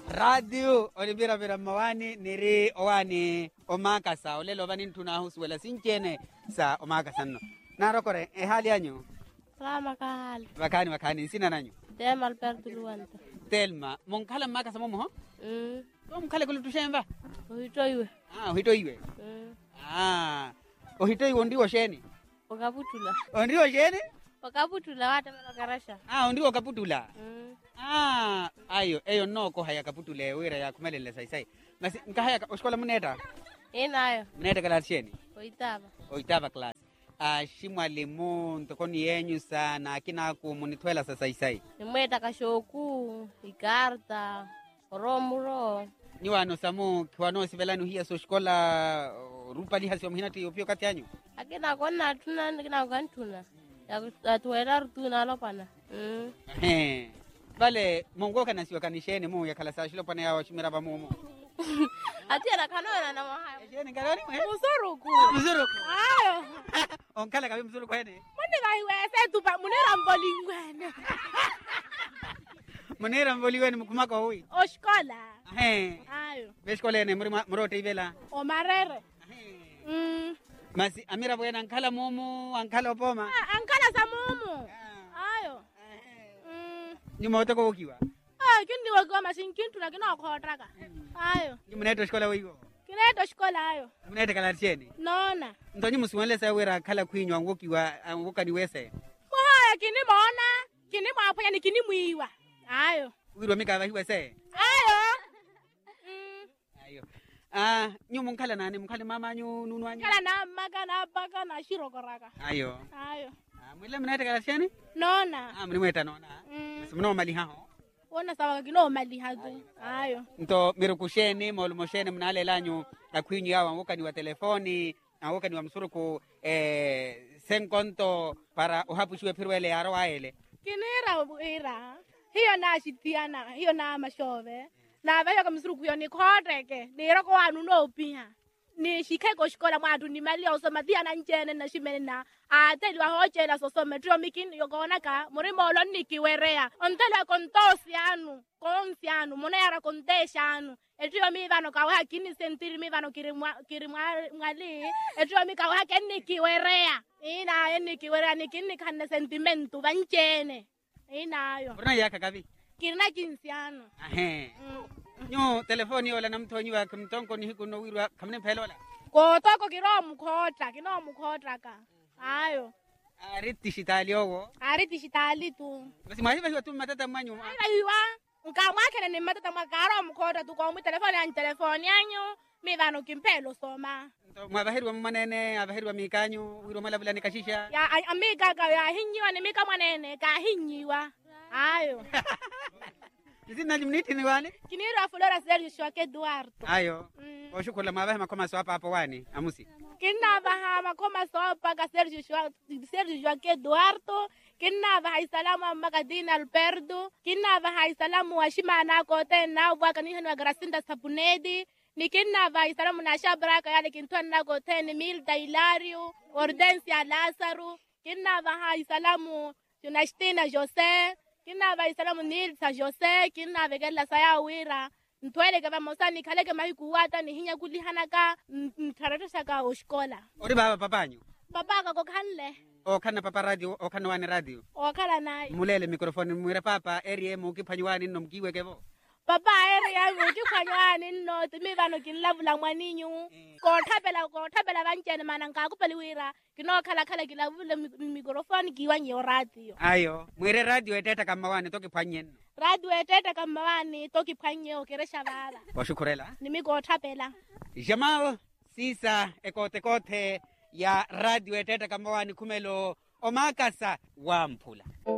radio olibira bira mawani niri owani omakasa olelo bani ntuna husuela sinchene sa omakasa no narokore hali anyu Salama kahali wakani sina nanyu Telma Alberto Luanta Telma monkala makasa momo ho mkale kulutushemba Uhitoiwe uhitoiwe uhitoiwe ndiwo sheni Wakaputula ndiwo sheni Wakaputula wata malokarasha ndiwo kaputula ayo eyo noko haya kaputule wira ya kumelele sai masi nkahaya oskola muneta Inayo muneta kala sheni oitava class shimwalimu ntokoni yenyu sana akina kumunitwela sai nimweta kashoku ikarta romuro niwano samu kiwano sibelani hiya so skola rupali hasio mhinati opio kati yanyu akina kona tuna kina kantuna ya tuwera rutuna lopana vale mongo kana siwa kanisheni mu ya kala sa shilo pana ya washimira ba mumu ati ana kanona na mahaya jeni ngaroni musuruku ayo onkala kabi musuruku ene mune kaiwese tupa munera mbolingwene munera mbolingwene mukumaka hui oshkola ayo beshkola ene murote ivela o marere masi amira bwena ankala mumu ankala opoma ankala sa mumu ayo nyuma utako ukiwa kindi wakiwa masinkintu na kina wakotraka ayo muneto shkola wigo kineto shkola ayo munete kala cheni nona ndonyi musuwele sa wera kala kwinywa ngokiwa ngokani wese moya kini mona kini mwapoya ni kini mwiwa ayo wirwa mika hiwe se ayo nyumu nkala nani mkali mama nyu nunu anyu kala na maka na baka na shirokoraka ayo mwile munete kala cheni nona mlimweta nona mno mali haho ona sawa kino mali hadu ayo nto mirukusheni molmosheni mnale lanyu akwinyu yawa ngokani wa telefoni ngokani wa msuruku senkonto para uhapushwe pirwele yaro aele kinira buira hiyo na shitiana hiyo na mashove na vayo kamsuruku yo ni kodeke ni roko wanu no pia ni shike ko shikola mwatu ni mali osoma dia na njene na shimene na ateli wa hoche la sosome trio mikini yogona ka murimo lo nikiwerea ontela kontosi anu konsi anu monera kontesha anu etrio mi vano ka wa kini sentiri mi vano kirimwali etrio mi ka wa nikiwerea ina nikiwerea nikini kanne sentimentu vanchene inayo urna yaka kavi kirina kinsiano nyo telefoni ola namtonyi wa kumtonko ni hikuno wirwa kamne phelola kotoko kino mukhotra ka ayo ariti shitali tu basi mwahiva hiwa tu matata mwanyu aiwa nkamwakene ni matata mwakaro mukhotra tu kwa mu telefoni yanyu mi vano kimpelo soma mwabahirwa mmanene abahirwa mikanyu wirwa malabula nikashisha ya amiga ka ya hinyiwa ni mika mwanene ka hinyiwa ayo Izina jimniti ni wani? Kinira Flora Sergio Shwake Eduardo. Ayo. Oshukula mabahe makoma swapa hapo wani amusi. Kinna baha makoma swapa ka Sergio Shwake Eduardo. Kinna baha isalamu Magadina Alberto. Kinna baha isalamu washimana kote na ubwaka ni hanu Gracinda Sapunedi. Ni kinna baha isalamu na Shabraka yale kintwana kote ni Milda Hilario, Ordensia Lazaro. Kinna baha isalamu Jonastina Jose. Kina ba isalamu Nilsa Jose kina vegela saya wira ntwele ke ba mosani khale ke mahikuwata ni hinya kulihana ka ntharatsa ka oshkola ori baba papanyu baba ka ko khanle o khana papa radio o khana wani radio o khala nayi mulele microphone mwira papa area mo kiphanywane nomkiwe kebo papa area mo kiphanywane no timi vano kinlavula mwaninyu ko thapela banchene mana ngakupeli wira kino khala kilavule microphone kiwanyo radio ayo mwire radio eteta kama wani toki phanyeni radio eteta kama wani toki phanyeo keresha baba washukurela nimiko thapela jamaa sisa ekote ya radio eteta kama wani kumelo omakasa wa mphula